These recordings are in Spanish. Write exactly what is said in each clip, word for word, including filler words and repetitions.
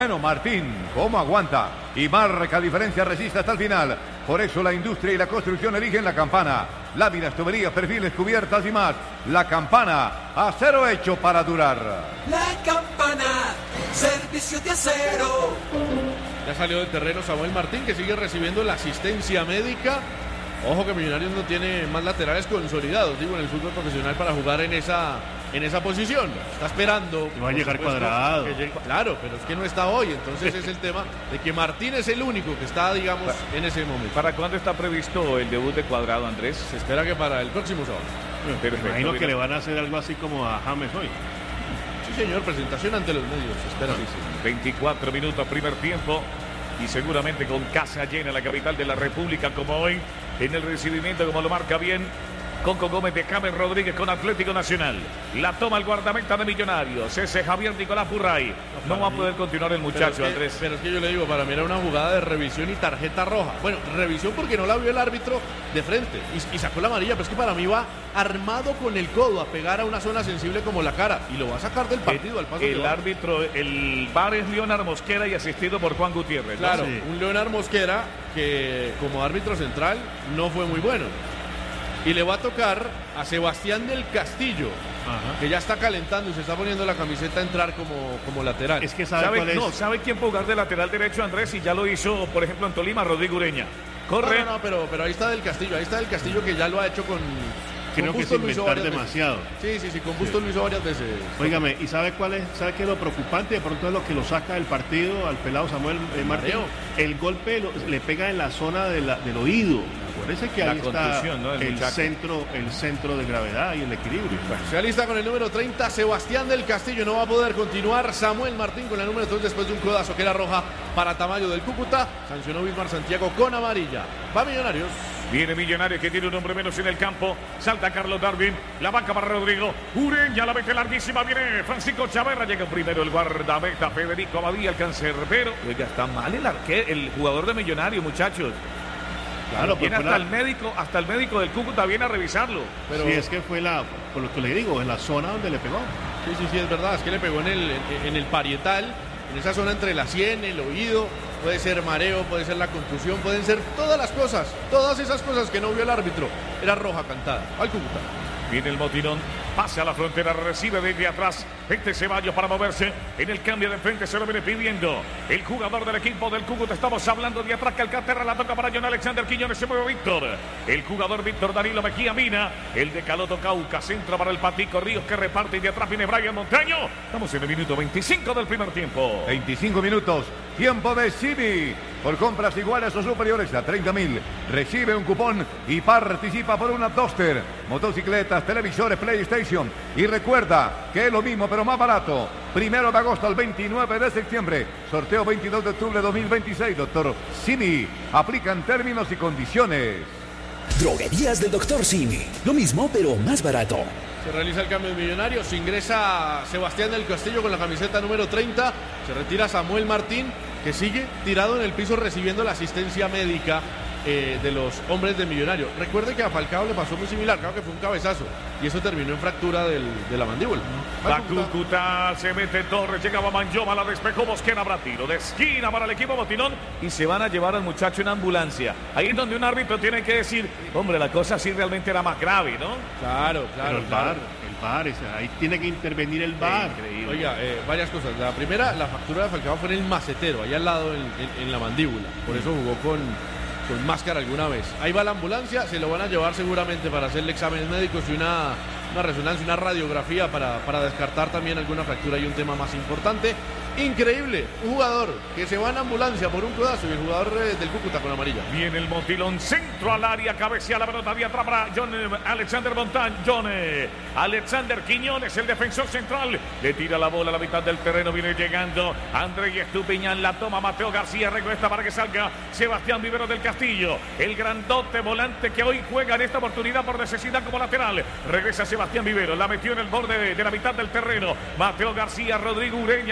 Bueno, Martín, ¿cómo aguanta? Y marca diferencia, resiste hasta el final. Por eso la industria y la construcción eligen La Campana. Láminas, tuberías, perfiles, cubiertas y más. La Campana, acero hecho para durar. La Campana, servicio de acero. Ya salió del terreno Samuel Martín, que sigue recibiendo la asistencia médica. Ojo que Millonarios no tiene más laterales consolidados, digo, en el fútbol profesional para jugar en esa, en esa posición. Está esperando. Y va a llegar supuesto, Cuadrado. que llegue, claro, pero es que no está hoy. Entonces es el tema de que Martín es el único que está, digamos, en ese momento. ¿Para cuándo está previsto el debut de Cuadrado, Andrés? Se espera que para el próximo sábado. Perfecto, me imagino que le van a hacer algo así como a James hoy. Sí, señor, presentación ante los medios. Espera. Sí, sí. veinticuatro minutos, primer tiempo. Y seguramente con casa llena la capital de la República, como hoy, en el recibimiento, como lo marca bien Conco Gómez de James Rodríguez con Atlético Nacional. La toma el guardameta de Millonarios, ese Javier Nicolás Purray. No, no va a poder continuar el muchacho, pero es que, Andrés. Pero es que yo le digo, para mí era una jugada de revisión y tarjeta roja. Bueno, revisión porque no la vio el árbitro de frente y, y sacó la amarilla, pero es que para mí va armado con el codo a pegar a una zona sensible como la cara y lo va a sacar del partido el, al paso. El árbitro, el V A R es Leonard Mosquera y asistido por Juan Gutiérrez. Claro, ¿no? Sí. Un Leonard Mosquera que como árbitro central no fue muy bueno. Y le va a tocar a Sebastián del Castillo, ajá, que ya está calentando y se está poniendo la camiseta a entrar como, como lateral. Es que sabe, ¿Sabe, cuál es? No, ¿sabe quién puede jugar de lateral derecho, Andrés? Y ya lo hizo, por ejemplo, en Tolima, Rodrigo Ureña. Corre. No, no, no, pero, pero ahí está del Castillo, ahí está del Castillo que ya lo ha hecho con... Creo que es inventar demasiado. Veces. Sí, sí, sí, con Busto sí. Lo hizo varias veces. Óigame, ¿y sabe cuál es? ¿Sabe qué es lo preocupante? De pronto es lo que lo saca del partido al pelado Samuel eh, Martín. El golpe lo, le pega en la zona de la, del oído. Acuérdese que la ahí está, ¿no? el centro, el centro de gravedad y el equilibrio. Bueno, se alista con el número treinta, Sebastián del Castillo. No va a poder continuar Samuel Martín con el número tres después de un codazo que era roja para Tamayo del Cúcuta. Sancionó Wilmar Santiago con amarilla. Va Millonarios. Viene Millonarios que tiene un hombre menos en el campo. Salta Carlos Darwin. La banca para Rodrigo. Ureña la mete larguísima. Viene Francisco Chaverra. Llega primero el guardameta Federico Abadía, el cancerbero. Oiga, está mal el arquero, el jugador de Millonarios, muchachos. Claro, viene hasta la... el médico, hasta el médico del Cúcuta viene a revisarlo. Pero sí, es que fue la, por lo que le digo, en la zona donde le pegó. Sí, sí, sí, es verdad. Es que le pegó en el, en, en el parietal, en esa zona entre la sien, el oído. Puede ser mareo, puede ser la contusión, pueden ser todas las cosas, todas esas cosas que no vio el árbitro. Era roja cantada al Cúcuta. Viene el motinón, pasa a la frontera, recibe desde atrás. Este Ceballos para moverse. En el cambio de frente se lo viene pidiendo el jugador del equipo del Cúcuta. Estamos hablando de atrás que Alcántara la toca para John Alexander Quiñones. Se mueve Víctor. El jugador Víctor Danilo Mejía Mina. El de Caloto Cauca. Centro para el Patico Ríos que reparte. Y de atrás viene Brian Montaño. Estamos en el minuto veinticinco del primer tiempo. veinticinco minutos. Tiempo de Simi. Por compras iguales o superiores a treinta mil. Recibe un cupón y participa por una Duster, motocicletas, televisores, PlayStation. Y recuerda que es lo mismo pero más barato. Primero de agosto al veintinueve de septiembre. Sorteo veintidós de octubre de dos mil veintiséis. Doctor Simi. Aplican términos y condiciones. Droguerías del Doctor Simi. Lo mismo pero más barato. Se realiza el cambio de Millonarios. Ingresa Sebastián del Castillo con la camiseta número treinta. Se retira Samuel Martín, que sigue tirado en el piso recibiendo la asistencia médica eh, de los hombres de Millonarios. Recuerde que a Falcao le pasó muy similar, claro que fue un cabezazo y eso terminó en fractura del, de la mandíbula. Va Cúcuta, se mete Torres, llegaba Manjoma, la despejó Mosquera, habrá tiro de esquina para el equipo Motinón y se van a llevar al muchacho en ambulancia. Ahí es donde un árbitro tiene que decir, hombre, la cosa sí realmente era más grave, ¿no? Claro, claro. Pero el claro. VAR, el VAR, es, ahí tiene que intervenir el VAR. Eh, Oiga, eh, varias cosas. La primera, la fractura de Falcao fue en el macetero, ahí al lado en, en, en la mandíbula. Por eso jugó con, con máscara alguna vez. Ahí va la ambulancia, se lo van a llevar seguramente para hacerle exámenes médicos y una, una resonancia, una radiografía para, para descartar también alguna fractura y un tema más importante. Increíble, un jugador que se va en ambulancia por un codazo y el jugador eh, del Cúcuta con amarilla. Viene el Motilón, centro al área, cabecea la pelota de atrás para John eh, Alexander Montaño. John eh, Alexander Quiñones, el defensor central, le tira la bola a la mitad del terreno, viene llegando André Estupiñán, la toma Mateo García, recuesta para que salga Sebastián Vivero del Castillo, el grandote volante que hoy juega en esta oportunidad por necesidad como lateral. Regresa Sebastián Vivero, la metió en el borde de, de la mitad del terreno. Mateo García, Rodrigo Ureña, presiona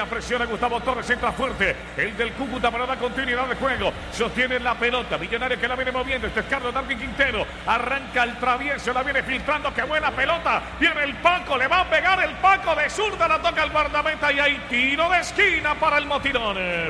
Gustavo Torres, entra fuerte. El del Cúcuta para dar continuidad de juego. Sostiene la pelota. Millonario que la viene moviendo. Este es Carlos Darwin Quintero. Arranca el travieso, la viene filtrando. ¡Qué buena pelota! Viene el Paco, le va a pegar el Paco de zurda. La toca el guardameta y hay tiro de esquina para el Motirón.